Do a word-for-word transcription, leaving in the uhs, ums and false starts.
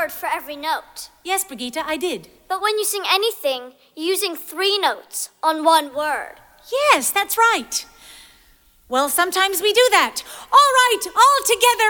word for every note. Yes, Brigitte, I did. But when you sing anything, you're using three notes on one word. Yes, that's right. Well, sometimes we do that. All right, all together.